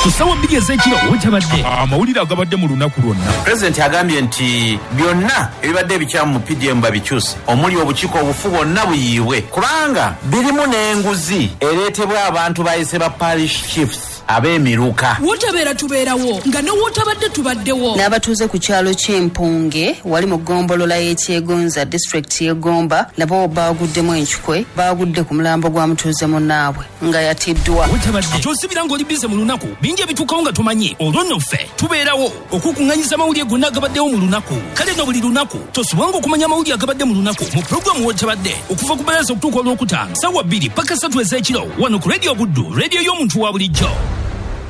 Kusawa bigi ezekiro wetabadde amawulire agabadde mu lunaku lwonna. President agambye nti byonna ebibadde ebikyamu mu PDM babikyuse omuli obukiiko obufu bwonna buyiibwe kubanga birimu n'enguzi ereetebwa abantu bayise ba parish chiefs ab'emiruka. Wotabeera tubeerawo nga ne wotabadde tubaddewo. N'abatuuze ku kyalo ky'Empunge wali mu ggombolola y'Ekyegonza district y'Egomba nabo baaguddemu enkikwe baagudde ku mulambo gwa mutuuze munnaabwe nga yatiddwa. Wotabadde ky'osibira ng'oli bize mu lunaku bingi ebituukawo nga tumanyi olwo nno ffe tubeerawo okukuŋŋanyiza amawulire gonna agabaddewo mu lunaku. Kale no buli lunaku tosubwanga okumanya amawulire agabadde mu lunaku mu pulogulaamu Wotabadde okuva ku Balaasa okutuuka olwokutaano ssaawa 2 paka 3 ez'ekiro wano ku Radio Buddu, radio y'omuntu wa bulijjo.